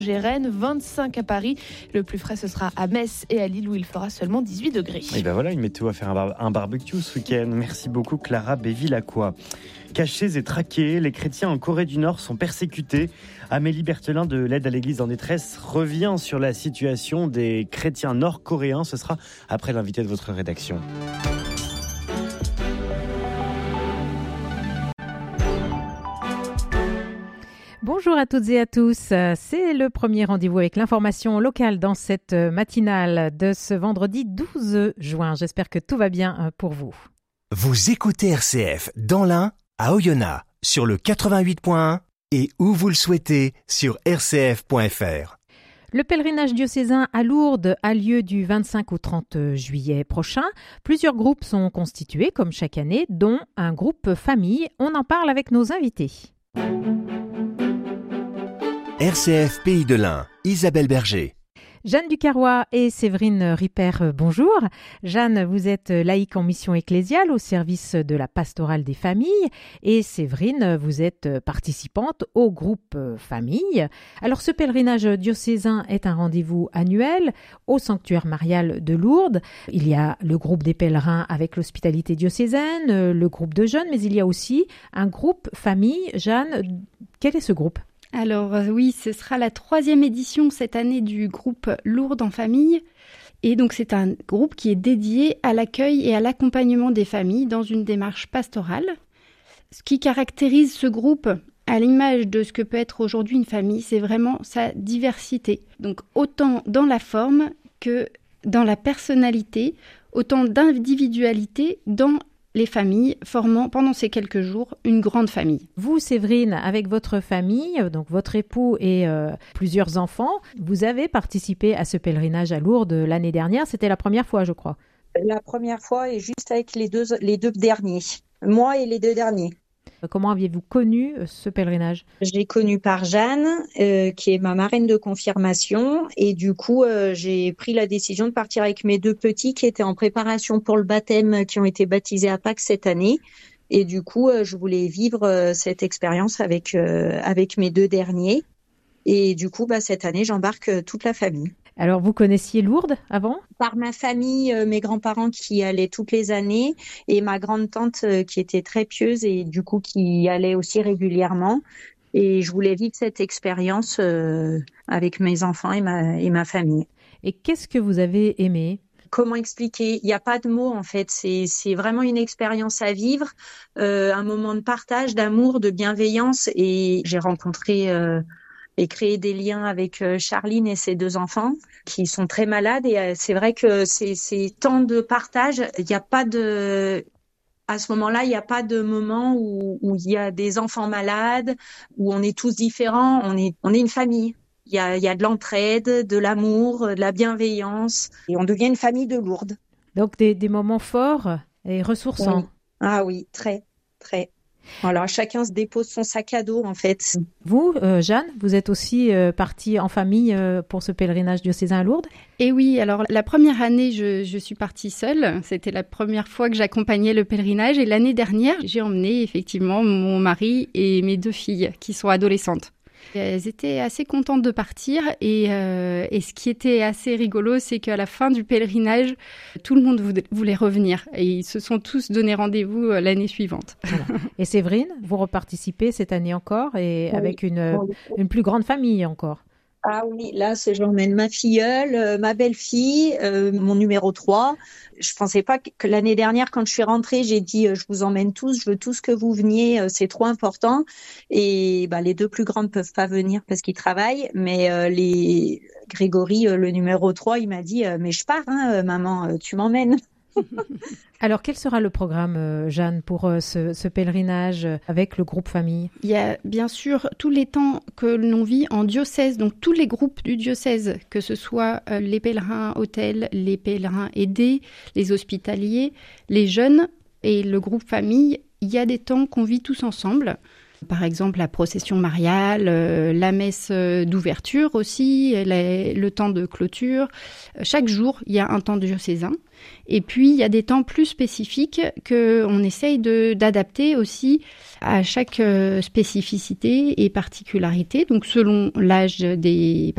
Rennes, 25 à Paris. Le plus frais, ce sera à Metz et à Lille où il fera seulement 18 degrés. Et ben voilà, une météo à faire un barbecue ce week-end. Merci beaucoup Clara Béville-Lacroix. Cachés et traqués, les chrétiens en Corée du Nord sont persécutés. Amélie Berthelin de l'aide à l'église en détresse revient sur la situation des chrétiens nord-coréens. Ce sera après l'invité de votre rédaction. Bonjour à toutes et à tous, c'est le premier rendez-vous avec l'information locale dans cette matinale de ce vendredi 12 juin. J'espère que tout va bien pour vous. Vous écoutez RCF dans l'Ain, à Oyonnax, sur le 88.1 et où vous le souhaitez sur rcf.fr. Le pèlerinage diocésain à Lourdes a lieu du 25 au 30 juillet prochain. Plusieurs groupes sont constitués comme chaque année, dont un groupe famille. On en parle avec nos invités. RCF Pays de l'Ain, Isabelle Berger. Jeanne Ducarrois et Séverine Ripert, bonjour. Jeanne, vous êtes laïque en mission ecclésiale au service de la pastorale des familles et Séverine, vous êtes participante au groupe famille. Alors ce pèlerinage diocésain est un rendez-vous annuel au sanctuaire marial de Lourdes. Il y a le groupe des pèlerins avec l'hospitalité diocésaine, le groupe de jeunes, mais il y a aussi un groupe famille. Jeanne, quel est ce groupe ? Alors oui, ce sera la 3e édition cette année du groupe Lourdes en famille. Et donc c'est un groupe qui est dédié à l'accueil et à l'accompagnement des familles dans une démarche pastorale. Ce qui caractérise ce groupe, à l'image de ce que peut être aujourd'hui une famille, c'est vraiment sa diversité. Donc autant dans la forme que dans la personnalité, autant d'individualité dans les familles formant pendant ces quelques jours une grande famille. Vous, Séverine, avec votre famille, donc votre époux et plusieurs enfants, vous avez participé à ce pèlerinage à Lourdes l'année dernière. C'était la première fois, je crois. La première fois et juste avec les deux derniers. Moi et les 2 derniers. Comment aviez-vous connu ce pèlerinage ? Je l'ai connu par Jeanne, qui est ma marraine de confirmation. Et du coup, j'ai pris la décision de partir avec mes 2 petits qui étaient en préparation pour le baptême, qui ont été baptisés à Pâques cette année. Et du coup, je voulais vivre cette expérience avec mes 2 derniers. Et du coup, cette année, j'embarque toute la famille. Alors, vous connaissiez Lourdes avant ? Par ma famille, mes grands-parents qui y allaient toutes les années et ma grande-tante qui était très pieuse et du coup qui y allait aussi régulièrement. Et je voulais vivre cette expérience avec mes enfants et ma famille. Et qu'est-ce que vous avez aimé ? Comment expliquer ? Il n'y a pas de mots en fait. C'est vraiment une expérience à vivre, un moment de partage, d'amour, de bienveillance. Et j'ai rencontré et créé des liens avec Charline et ses 2 enfants qui sont très malades. Et c'est vrai que c'est tant de partage. Il n'y a pas de... À ce moment-là, il n'y a pas de moment où il y a des enfants malades, où on est tous différents. On est une famille. Il y a de l'entraide, de l'amour, de la bienveillance. Et on devient une famille de Lourdes. Donc des moments forts et ressourçants. Oui. Ah oui, très, très. Alors chacun se dépose son sac à dos en fait. Vous, Jeanne, vous êtes aussi partie en famille pour ce pèlerinage diocésain à Lourdes ? Et oui, alors la première année, je suis partie seule. C'était la première fois que j'accompagnais le pèlerinage. Et l'année dernière, j'ai emmené effectivement mon mari et mes 2 filles qui sont adolescentes. Elles étaient assez contentes de partir et ce qui était assez rigolo, c'est qu'à la fin du pèlerinage, tout le monde voulait revenir et ils se sont tous donné rendez-vous l'année suivante. Voilà. Et Séverine, vous reparticipez cette année encore et Oui. avec une plus grande famille encore. Ah oui, là, j'emmène ma filleule, ma belle-fille, mon numéro 3. Je pensais pas que l'année dernière, quand je suis rentrée, j'ai dit je vous emmène tous, je veux tous que vous veniez, c'est trop important. Et les 2 plus grandes peuvent pas venir parce qu'ils travaillent, mais Grégory, le numéro 3, il m'a dit mais je pars, maman, tu m'emmènes. Alors, quel sera le programme, Jeanne, pour ce pèlerinage avec le groupe famille ? Il y a bien sûr tous les temps que l'on vit en diocèse, donc tous les groupes du diocèse, que ce soit les pèlerins hôtels, les pèlerins aidés, les hospitaliers, les jeunes et le groupe famille. Il y a des temps qu'on vit tous ensemble. Par exemple, la procession mariale, la messe d'ouverture aussi, le temps de clôture. Chaque jour, il y a un temps diocésain. Et puis, il y a des temps plus spécifiques qu'on essaye d'adapter aussi à chaque spécificité et particularité, donc selon l'âge des